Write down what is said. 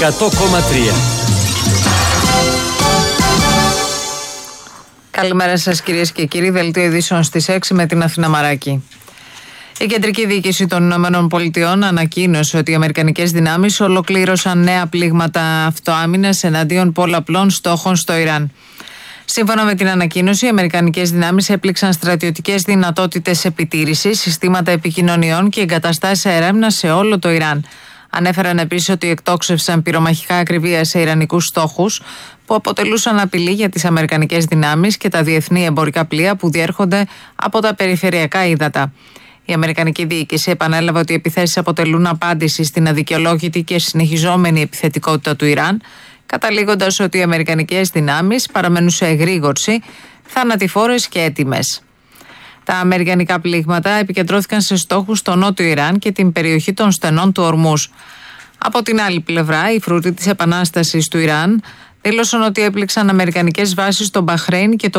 100,3. Καλημέρα σας κυρίες και κύριοι, δελτίο ειδήσεων στις 6 με την Αθήνα Μαράκη. Η Κεντρική Διοίκηση των Ηνωμένων Πολιτειών ανακοίνωσε ότι οι αμερικανικές δυνάμεις ολοκλήρωσαν νέα πλήγματα αυτοάμυνας εναντίον πολλαπλών στόχων στο Ιράν. Σύμφωνα με την ανακοίνωση, οι αμερικανικές δυνάμεις έπληξαν στρατιωτικές δυνατότητες επιτήρησης, συστήματα επικοινωνιών και εγκαταστάσεις αεράμυνας σε όλο το Ιράν. Ανέφεραν επίσης ότι εκτόξευσαν πυρομαχικά ακριβία σε ιρανικούς στόχους που αποτελούσαν απειλή για τις αμερικανικές δυνάμεις και τα διεθνή εμπορικά πλοία που διέρχονται από τα περιφερειακά ύδατα. Η αμερικανική διοίκηση επανέλαβε ότι οι επιθέσεις αποτελούν απάντηση στην αδικαιολόγητη και συνεχιζόμενη επιθετικότητα του Ιράν, καταλήγοντας ότι οι αμερικανικές δυνάμεις παραμένουν σε εγρήγορση, θανατηφόρες και έτοιμες. Τα αμερικανικά πλήγματα επικεντρώθηκαν σε στόχους στο νότιο Ιράν και την περιοχή των στενών του Ορμούζ. Από την άλλη πλευρά, οι φρούτοι της επανάστασης του Ιράν δήλωσαν ότι έπληξαν αμερικανικές βάσεις στο Μπαχρέιν και το